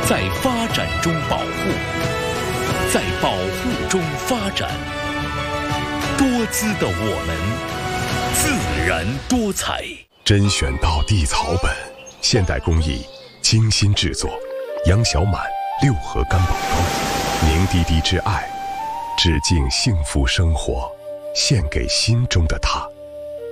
在发展中保护，在保护中发展。多姿的我们，自然多彩。 甄选到地草本，现代工艺，精心制作。杨小满6盒干宝装，凝滴滴之爱，致敬幸福生活，献给心中的他。